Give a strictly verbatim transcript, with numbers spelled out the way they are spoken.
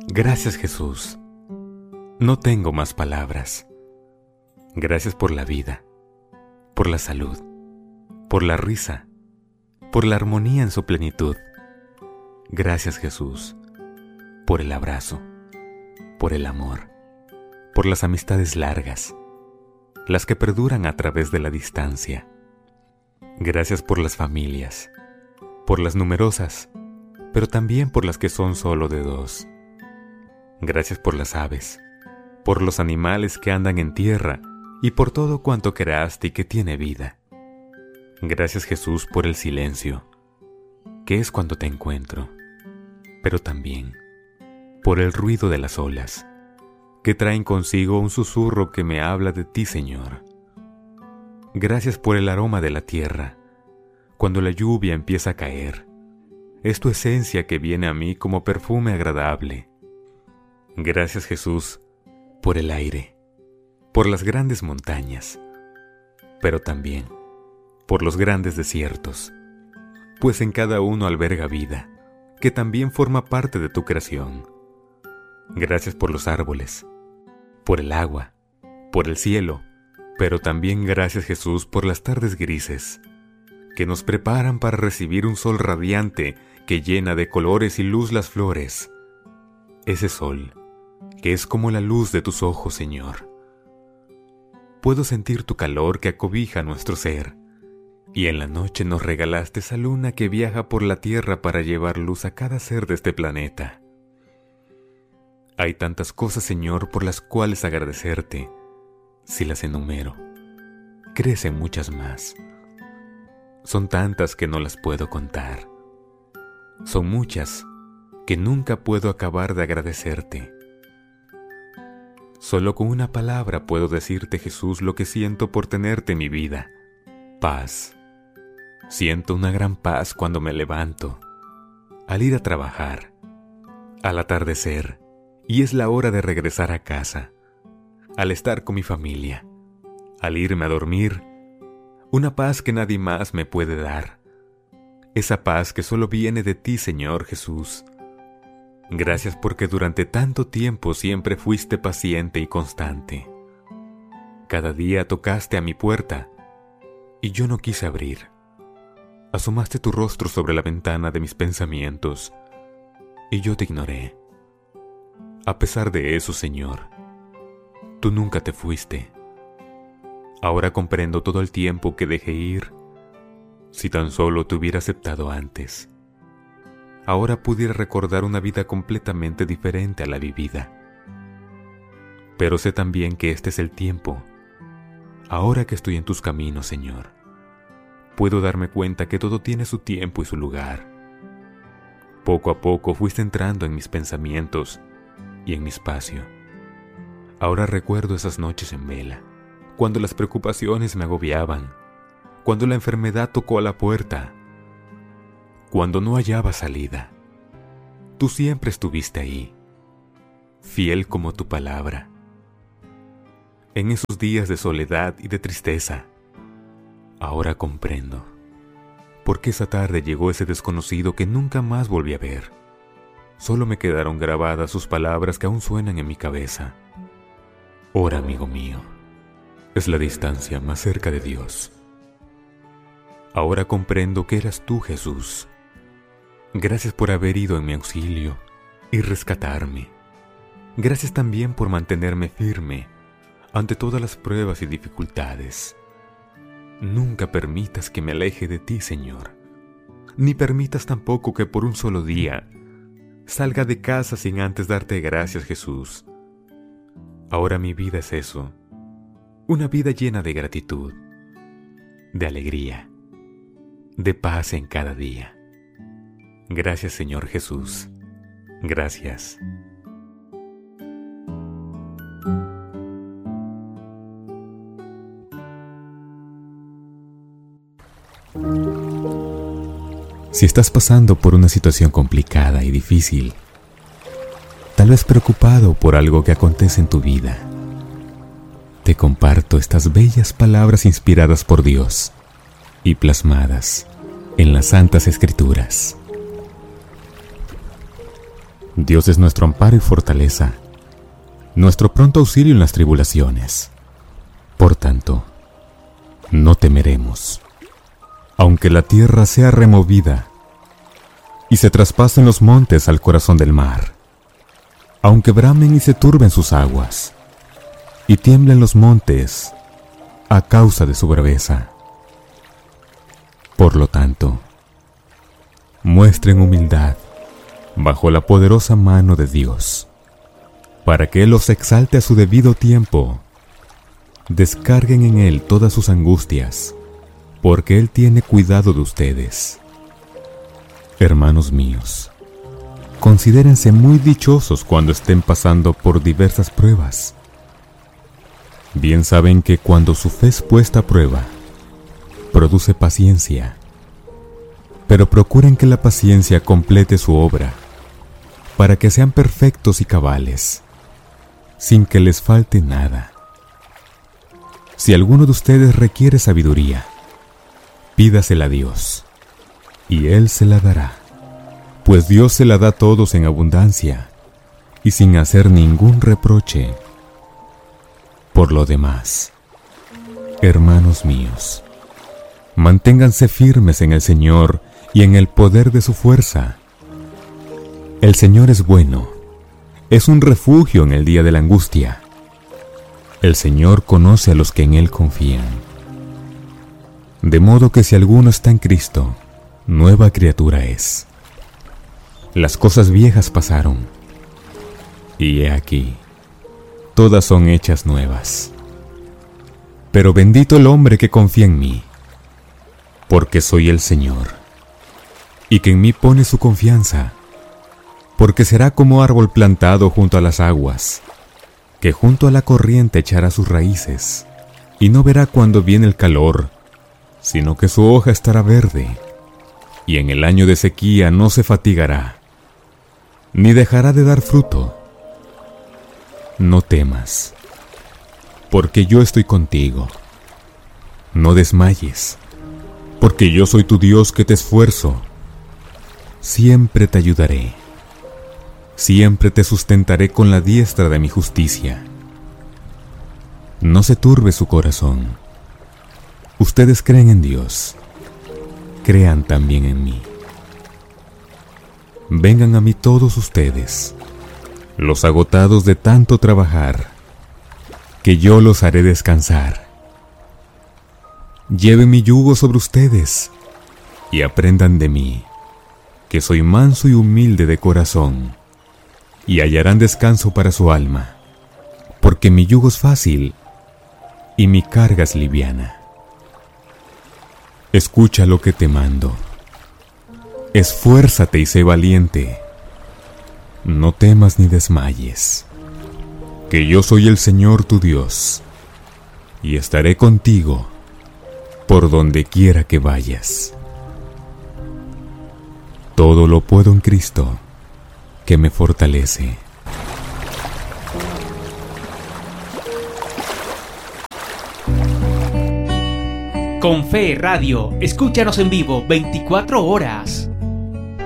Gracias, Jesús. No tengo más palabras. Gracias por la vida, por la salud, por la risa, por la armonía en su plenitud. Gracias, Jesús, por el abrazo, por el amor, por las amistades largas, las que perduran a través de la distancia. Gracias por las familias, por las numerosas, pero también por las que son solo de dos. Gracias por las aves, por los animales que andan en tierra y por todo cuanto creaste y que tiene vida. Gracias, Jesús, por el silencio, que es cuando te encuentro, pero también por el ruido de las olas, que traen consigo un susurro que me habla de ti, Señor. Gracias por el aroma de la tierra, cuando la lluvia empieza a caer. Es tu esencia que viene a mí como perfume agradable. Gracias, Jesús, por el aire, por las grandes montañas, pero también por los grandes desiertos, pues en cada uno alberga vida, que también forma parte de tu creación. Gracias por los árboles, por el agua, por el cielo, pero también gracias, Jesús, por las tardes grises, que nos preparan para recibir un sol radiante que llena de colores y luz las flores. Ese sol, que es como la luz de tus ojos, Señor. Puedo sentir tu calor que acobija nuestro ser, y en la noche nos regalaste esa luna que viaja por la tierra para llevar luz a cada ser de este planeta. Hay tantas cosas, Señor, por las cuales agradecerte. Si las enumero, crecen muchas más. Son tantas que no las puedo contar. Son muchas que nunca puedo acabar de agradecerte. Solo con una palabra puedo decirte, Jesús, lo que siento por tenerte en mi vida. Paz. Siento una gran paz cuando me levanto, al ir a trabajar, al atardecer, y es la hora de regresar a casa, al estar con mi familia, al irme a dormir. Una paz que nadie más me puede dar. Esa paz que solo viene de ti, Señor Jesús. Gracias porque durante tanto tiempo siempre fuiste paciente y constante. Cada día tocaste a mi puerta y yo no quise abrir. Asomaste tu rostro sobre la ventana de mis pensamientos y yo te ignoré. A pesar de eso, Señor, tú nunca te fuiste. Ahora comprendo todo el tiempo que dejé ir. Si tan solo te hubiera aceptado antes, ahora pudiera recordar una vida completamente diferente a la vivida. Pero sé también que este es el tiempo. Ahora que estoy en tus caminos, Señor, puedo darme cuenta que todo tiene su tiempo y su lugar. Poco a poco fuiste entrando en mis pensamientos y en mi espacio. Ahora recuerdo esas noches en vela, cuando las preocupaciones me agobiaban, cuando la enfermedad tocó a la puerta, cuando no hallaba salida. Tú siempre estuviste ahí, fiel como tu palabra. En esos días de soledad y de tristeza, ahora comprendo por qué esa tarde llegó ese desconocido que nunca más volví a ver. Solo me quedaron grabadas sus palabras que aún suenan en mi cabeza. Ora, amigo mío, es la distancia más cerca de Dios. Ahora comprendo que eras tú, Jesús. Gracias por haber ido en mi auxilio y rescatarme. Gracias también por mantenerme firme ante todas las pruebas y dificultades. Nunca permitas que me aleje de ti, Señor, ni permitas tampoco que por un solo día salga de casa sin antes darte gracias, Jesús. Ahora mi vida es eso, una vida llena de gratitud, de alegría, de paz en cada día. Gracias, Señor Jesús. Gracias. Si estás pasando por una situación complicada y difícil, tal vez preocupado por algo que acontece en tu vida, te comparto estas bellas palabras inspiradas por Dios y plasmadas en las Santas Escrituras. Dios es nuestro amparo y fortaleza, nuestro pronto auxilio en las tribulaciones. Por tanto, no temeremos, aunque la tierra sea removida y se traspasen los montes al corazón del mar, aunque bramen y se turben sus aguas, y tiemblen los montes a causa de su braveza. Por lo tanto, muestren humildad bajo la poderosa mano de Dios, para que Él los exalte a su debido tiempo. Descarguen en Él todas sus angustias, porque Él tiene cuidado de ustedes. Hermanos míos, considérense muy dichosos cuando estén pasando por diversas pruebas. Bien saben que cuando su fe es puesta a prueba, produce paciencia. Pero procuren que la paciencia complete su obra, para que sean perfectos y cabales, sin que les falte nada. Si alguno de ustedes requiere sabiduría, pídasela a Dios, y Él se la dará, pues Dios se la da a todos en abundancia, y sin hacer ningún reproche. Por lo demás, hermanos míos, manténganse firmes en el Señor y en el poder de su fuerza. El Señor es bueno, es un refugio en el día de la angustia. El Señor conoce a los que en Él confían. De modo que si alguno está en Cristo, nueva criatura es. Las cosas viejas pasaron, y he aquí, todas son hechas nuevas. Pero bendito el hombre que confía en mí, porque soy el Señor, y que en mí pone su confianza, porque será como árbol plantado junto a las aguas, que junto a la corriente echará sus raíces, y no verá cuando viene el calor, sino que su hoja estará verde, y en el año de sequía no se fatigará, ni dejará de dar fruto. No temas, porque yo estoy contigo. No desmayes, porque yo soy tu Dios que te esfuerzo. Siempre te ayudaré. Siempre te sustentaré con la diestra de mi justicia. No se turbe su corazón. Ustedes creen en Dios, crean también en mí. Vengan a mí todos ustedes, los agotados de tanto trabajar, que yo los haré descansar. Lleven mi yugo sobre ustedes y aprendan de mí, que soy manso y humilde de corazón, y hallarán descanso para su alma, porque mi yugo es fácil y mi carga es liviana. Escucha lo que te mando. Esfuérzate y sé valiente. No temas ni desmayes, que yo soy el Señor tu Dios, y estaré contigo por donde quiera que vayas. Todo lo puedo en Cristo, que me fortalece. Con Fe Radio, escúchanos en vivo veinticuatro horas.